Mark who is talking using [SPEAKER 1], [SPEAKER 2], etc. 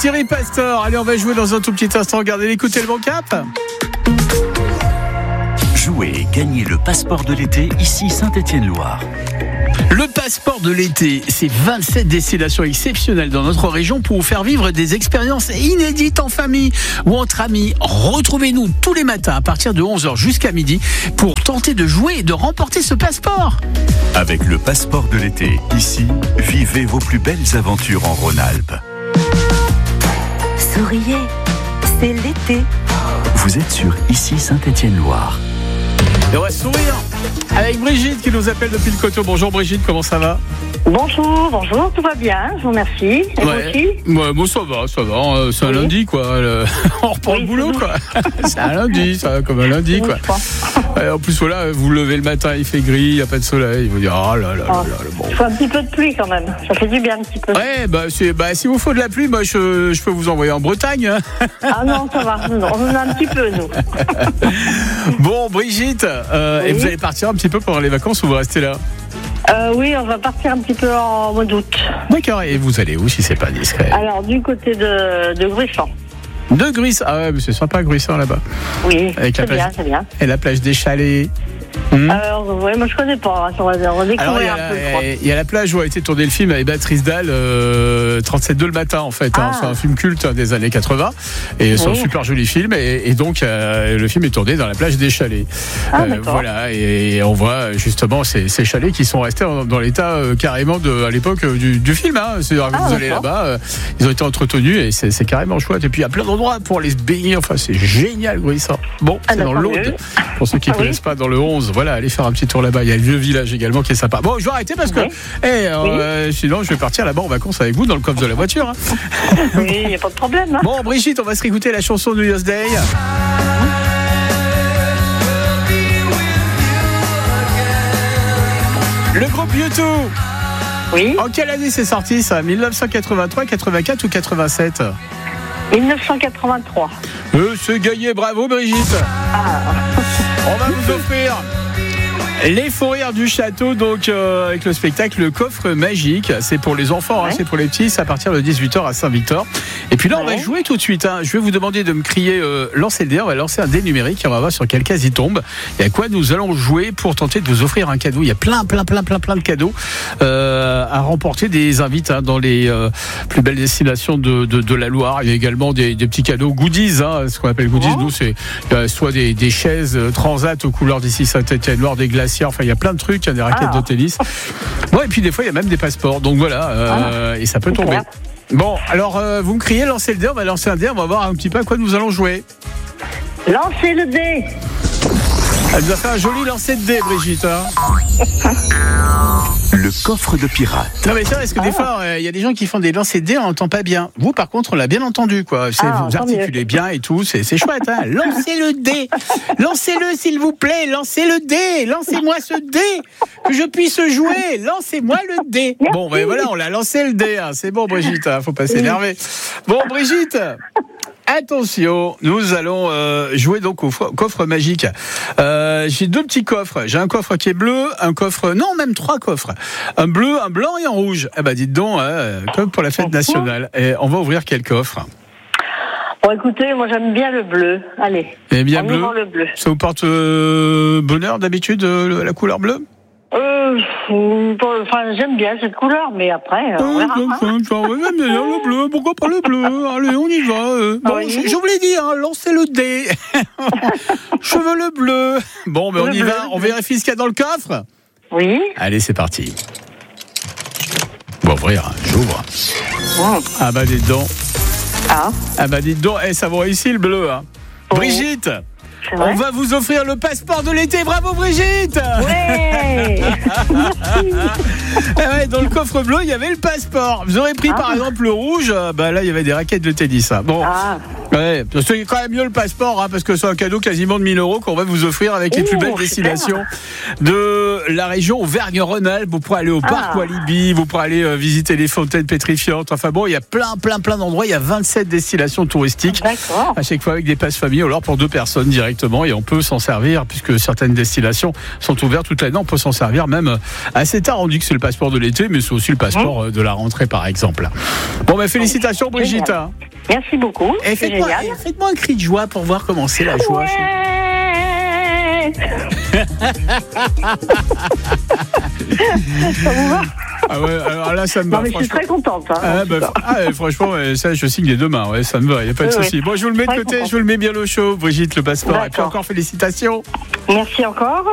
[SPEAKER 1] Thierry Pastor. Allez, on va jouer dans un tout petit instant. Regardez, écoutez le bon cap.
[SPEAKER 2] Jouez et gagnez le passeport de l'été, ici Saint-Étienne-Loire.
[SPEAKER 1] Le passeport de l'été, c'est 27 destinations exceptionnelles dans notre région pour vous faire vivre des expériences inédites en famille ou entre amis. Retrouvez-nous tous les matins à partir de 11h jusqu'à midi pour tenter de jouer et de remporter ce passeport.
[SPEAKER 2] Avec le passeport de l'été, ici, vivez vos plus belles aventures en Rhône-Alpes.
[SPEAKER 3] Souriez, c'est l'été.
[SPEAKER 2] Vous êtes sur ici Saint-Étienne-Loire.
[SPEAKER 1] Et on va sourire avec Brigitte qui nous appelle depuis le Coteau. Bonjour Brigitte, comment ça va ?
[SPEAKER 4] Bonjour, tout va bien, je vous remercie. Et vous aussi ?
[SPEAKER 1] Ouais, bon, ça va, c'est un lundi quoi. On reprend le boulot quoi. C'est un lundi, ça va comme un lundi quoi. Ouais, en plus voilà, vous levez le matin, il fait gris, il n'y a pas de soleil. Vous dites oh là là là là. Bon.
[SPEAKER 4] Il faut un petit peu de pluie quand même, ça fait du bien un petit peu.
[SPEAKER 1] Ouais, si vous faut de la pluie, moi je peux vous envoyer en Bretagne. Hein.
[SPEAKER 4] Ah non, ça va, on en a un petit peu nous.
[SPEAKER 1] Bon Brigitte, oui. Et vous allez partir un petit peu pendant les vacances ou vous restez là ?
[SPEAKER 4] Oui, on va partir un petit peu en mois d'août.
[SPEAKER 1] D'accord, et vous allez où si c'est pas discret ?
[SPEAKER 4] Alors, du côté de Gruissant.
[SPEAKER 1] De Gruissant, ah ouais, mais c'est sympa Gruissant là-bas.
[SPEAKER 4] Oui,
[SPEAKER 1] avec
[SPEAKER 4] c'est bien.
[SPEAKER 1] Et la plage des Chalets.
[SPEAKER 4] Alors, ouais, moi je connais pas, on va découvrir un peu.
[SPEAKER 1] Il y a la plage où a été tourné le film avec Béatrice Dalle, 37.2 le matin en fait. C'est un film culte des années 80 et c'est un super joli film et donc le film est tourné dans la plage des Chalets. Voilà, et on voit justement ces chalets qui sont restés dans l'état carrément à l'époque du film. C'est-à-dire que vous allez là-bas, ils ont été entretenus et c'est carrément chouette. Et puis il y a plein d'endroits pour aller se baigner. Enfin, c'est génial, Gruissant. Bon, c'est dans l'Aude. Pour ceux qui ne connaissent pas, dans le 11. Voilà, allez faire un petit tour là-bas. Il y a le vieux village également qui est sympa. Bon, je vais arrêter parce que sinon je vais partir là-bas en vacances avec vous dans le coffre de la voiture. Hein.
[SPEAKER 4] Oui, il n'y a pas de problème. Hein.
[SPEAKER 1] Bon, Brigitte, on va se réécouter la chanson New Year's Day. Le groupe U2.
[SPEAKER 4] Oui.
[SPEAKER 1] En quelle année c'est sorti ça ? 1983, 84 ou 87 ?
[SPEAKER 4] 1983.
[SPEAKER 1] C'est gagné, bravo Brigitte. On va vous offrir les fous rires du château, donc avec le spectacle Le Coffre Magique. C'est pour les enfants, c'est pour les petits, c'est à partir de 18h à Saint-Victor. Et puis là, on va jouer tout de suite. Je vais vous demander de me crier lancer le dé. On va lancer un dé numérique et on va voir sur quelle case il tombe. Et à quoi nous allons jouer pour tenter de vous offrir un cadeau. Il y a plein de cadeaux à remporter des invites dans les plus belles destinations de la Loire. Il y a également des petits cadeaux goodies, ce qu'on appelle goodies. Nous, c'est soit des chaises transat aux couleurs d'ici Saint-Étienne-Loire, des glaciers. Enfin, il y a plein de trucs, il y a des raquettes de tennis. Bon, et puis des fois, il y a même des passeports. Donc voilà, et ça peut tomber. Bon, alors, vous me criez, lancez le dé. On va lancer un dé. On va voir un petit peu à quoi nous allons jouer.
[SPEAKER 4] Lancez le dé.
[SPEAKER 1] Elle nous a fait un joli lancer de dé, Brigitte.
[SPEAKER 2] Le coffre de pirate.
[SPEAKER 1] Non mais c'est vrai, parce que des fois, il y a des gens qui font des lancers de dés, on n'entend pas bien. Vous, par contre, on l'a bien entendu, quoi. Vous articulez bien et tout, c'est chouette, hein. Lancez le dé. Lancez-le, s'il vous plaît. Lancez le dé. Lancez-moi ce dé. Que je puisse jouer. Lancez-moi le dé. Bon, ben voilà, on l'a lancé le dé. C'est bon, Brigitte, faut pas s'énerver. Bon, Brigitte. Attention, nous allons jouer donc au coffre magique. J'ai deux petits coffres. J'ai un coffre qui est bleu, même trois coffres. Un bleu, un blanc et un rouge. Eh ben dites donc, comme pour la fête nationale. Et on va ouvrir quel coffre ?
[SPEAKER 4] Bon, écoutez, moi j'aime bien le bleu. Allez,
[SPEAKER 1] on bien bleu.
[SPEAKER 4] Le bleu.
[SPEAKER 1] Ça vous porte bonheur d'habitude, la couleur bleue ?
[SPEAKER 4] J'aime bien cette couleur, mais après, on verra.
[SPEAKER 1] J'aime bien le bleu, pourquoi pas le bleu ? Allez, on y va. Bon, je vous l'ai dit, lancez le dé. Je veux le bleu. Bon, mais on y va, on vérifie ce qu'il y a dans le coffre ?
[SPEAKER 4] Oui.
[SPEAKER 1] Allez, c'est parti. Bon, ouvrir, j'ouvre. Ah bah dites donc. Ah bah dites donc, ça vaut ici le bleu. Brigitte, on va vous offrir le passeport de l'été. Bravo Brigitte.
[SPEAKER 4] Ouais.
[SPEAKER 1] Dans le coffre bleu, il y avait le passeport. Vous aurez pris par exemple le rouge. Là, il y avait des raquettes de tennis. Bon. Ouais, c'est quand même mieux le passeport, parce que c'est un cadeau quasiment de 1 000 € qu'on va vous offrir avec les plus belles destinations de la région Auvergne-Rhône-Alpes. Vous pourrez aller au parc Walibi, vous pourrez aller visiter les fontaines pétrifiantes. Enfin bon, il y a plein d'endroits. Il y a 27 destinations touristiques.
[SPEAKER 4] D'accord.
[SPEAKER 1] À chaque fois avec des passes famille, alors pour 2 personnes directement, et on peut s'en servir puisque certaines destinations sont ouvertes toute l'année. On peut s'en servir même assez tard. On dit que c'est le passeport de l'été, mais c'est aussi le passeport de la rentrée par exemple. Bon, félicitations Brigitte.
[SPEAKER 4] Merci beaucoup.
[SPEAKER 1] Et
[SPEAKER 4] c'est
[SPEAKER 1] faites-moi
[SPEAKER 4] génial.
[SPEAKER 1] un cri de joie pour voir comment c'est la joie.
[SPEAKER 4] Ouais. Ça vous va?
[SPEAKER 1] Ah ouais, alors là, ça me va.
[SPEAKER 4] Non, mais je suis très contente.
[SPEAKER 1] Franchement, ça, je signe les 2 mains. Ouais, ça me va, il n'y a pas de souci. Bon, je vous le mets de côté, je vous le mets bien au chaud, Brigitte Le Passeport. Et puis
[SPEAKER 4] D'accord.
[SPEAKER 1] encore félicitations.
[SPEAKER 4] Merci encore.